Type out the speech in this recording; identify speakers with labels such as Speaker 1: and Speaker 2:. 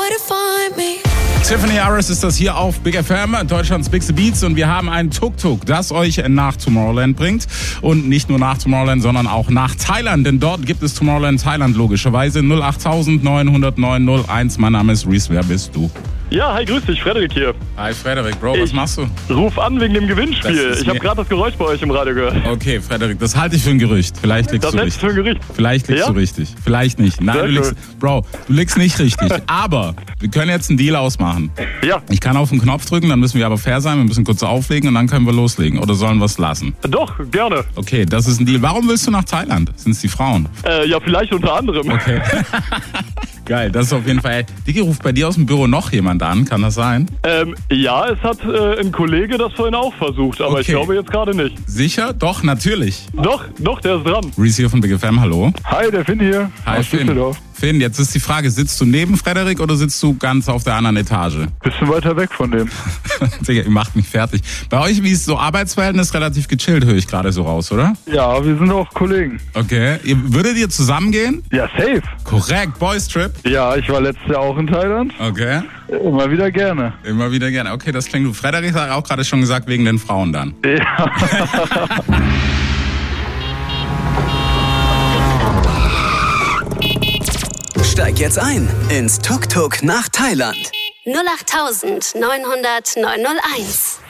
Speaker 1: where to find me.
Speaker 2: Tiffany Harris ist das hier auf Big FM, Deutschlands Big Beats, und wir haben ein Tuk-Tuk, das euch nach Tomorrowland bringt. Und nicht nur nach Tomorrowland, sondern auch nach Thailand, denn dort gibt es Tomorrowland Thailand logischerweise. 08000 900 901. Mein Name ist Reese, wer bist du?
Speaker 3: Ja, hi, grüß dich, Frederik hier.
Speaker 2: Hi Frederik, Bro, was machst du?
Speaker 3: Ruf an wegen dem Gewinnspiel. Ich habe gerade das Geräusch bei euch im Radio gehört.
Speaker 2: Okay, Frederik, das halte ich für ein Gerücht. Vielleicht liegst du richtig.
Speaker 3: Das hältst du für ein Gerücht.
Speaker 2: Vielleicht liegst du richtig, vielleicht nicht. Nein, du liegst nicht richtig. Aber wir können jetzt einen Deal ausmachen.
Speaker 3: Ja.
Speaker 2: Ich kann auf den Knopf drücken, dann müssen wir aber fair sein, wir müssen kurz auflegen und dann können wir loslegen. Oder sollen wir es lassen?
Speaker 3: Doch, gerne.
Speaker 2: Okay, das ist ein Deal. Warum willst du nach Thailand? Sind es die Frauen?
Speaker 3: Ja, vielleicht unter anderem.
Speaker 2: Okay. Geil, das ist auf jeden Fall. Digi, ruft bei dir aus dem Büro noch jemand an, kann das sein?
Speaker 3: Ja, es hat ein Kollege das vorhin auch versucht, aber ich glaube jetzt gerade nicht.
Speaker 2: Sicher? Doch, natürlich.
Speaker 3: Doch, der ist dran.
Speaker 2: Reese hier von Big FM, hallo.
Speaker 4: Hi, der Finn hier.
Speaker 2: Hi,
Speaker 4: aus
Speaker 2: Finn.
Speaker 4: Düsseldorf.
Speaker 2: Finn, jetzt ist die Frage, sitzt du neben Frederik oder sitzt du ganz auf der anderen Etage?
Speaker 4: Bisschen weiter weg von dem.
Speaker 2: Digga, ihr macht mich fertig. Bei euch, wie ist so Arbeitsverhältnis, relativ gechillt, höre ich gerade so raus, oder?
Speaker 4: Ja, wir sind auch Kollegen.
Speaker 2: Okay. Würdet ihr zusammengehen?
Speaker 4: Ja, safe.
Speaker 2: Korrekt, Boys Trip.
Speaker 4: Ja, ich war letztes Jahr auch in Thailand.
Speaker 2: Okay.
Speaker 4: Immer wieder gerne.
Speaker 2: Immer wieder gerne. Okay, das klingt gut. Frederik hat auch gerade schon gesagt, wegen den Frauen dann.
Speaker 4: Ja.
Speaker 5: Steig jetzt ein ins Tuk-Tuk nach Thailand.
Speaker 1: 08000 900 901.